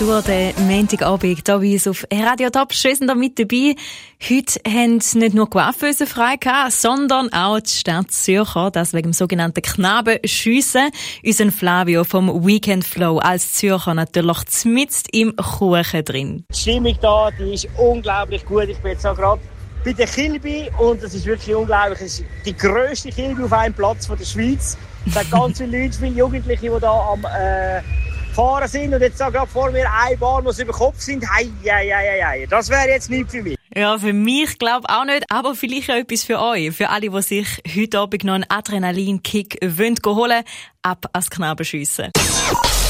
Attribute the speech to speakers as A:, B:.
A: durch den Montagabend hier bei uns auf Radio Top. Schön, sind da mit dabei. Heute haben nicht nur Coiffeuse frei gehabt, sondern auch die Stadt Zürcher, das wegen dem sogenannten Knabenschiessen. Unser Flavio vom Weekend Flow als Zürcher natürlich mitten im Kuchen drin.
B: Die Stimmung da, die ist unglaublich gut. Ich bin jetzt auch gerade bei der Kilby und das ist wirklich unglaublich. Es ist die grösste Kilby auf einem Platz von der Schweiz. Es sind ganz viele Leute, viele Jugendliche, die da am Fahren sind und jetzt da gerade vor mir ein Bahn, die über Kopf sind. Hei. Das wäre jetzt nichts für mich.
A: Ja, für mich glaube auch nicht, aber vielleicht auch etwas für euch. Für alle, die sich heute Abend noch einen Adrenalinkick holen wollen, ab ans Knabenschiessen.